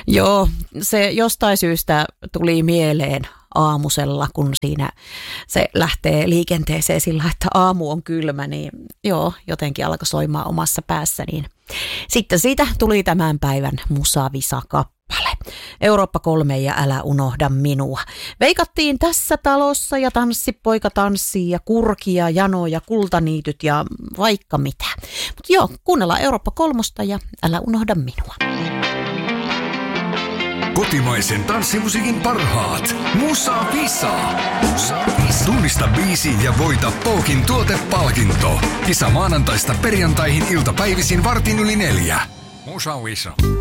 Joo, se jostain syystä tuli mieleen aamusella, kun siinä se lähtee liikenteeseen sillä, että aamu on kylmä, niin joo, jotenkin alkoi soimaan omassa päässä. Niin. Sitten siitä tuli tämän päivän Musavisa-kappale. Eurooppa 3 ja Älä unohda minua. Veikattiin tässä talossa ja Tanssipoika tanssii ja Kurki ja Jano ja Kultaniityt ja vaikka mitä. Mutta joo, kuunnellaan Eurooppa 3 ja Älä unohda minua. Kotimaisen tanssimusiikin parhaat. Musavisa. Tunnista biisi ja voita Pookin tuotepalkinto. Kisa maanantaista perjantaihin iltapäivisin 3:45. Musavisa.